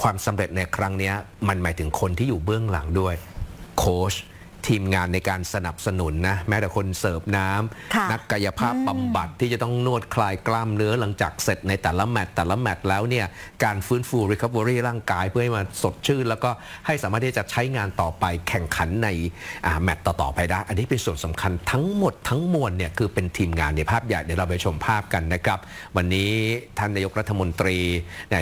ความสำเร็จในครั้งนี้มันหมายถึงคนที่อยู่เบื้องหลังด้วยโค้ชทีมงานในการสนับสนุนนะแม้แต่คนเสิร์ฟน้ำนักกายภาพบำบัดที่จะต้องนวดคลายกล้ามเนื้อหลังจากเสร็จในแต่ละแมตช์แล้วเนี่ยการฟื้นฟู recovery ร่างกายเพื่อให้มันสดชื่นแล้วก็ให้สามารถที่จะใช้งานต่อไปแข่งขันในแมตช์ต่อๆไปได้อันนี้เป็นส่วนสำคัญทั้งหมดทั้งมวลเนี่ยคือเป็นทีมงานในภาพใหญ่เดี๋ยวเราไปชมภาพกันนะครับวันนี้ท่านนายกรัฐมนตรี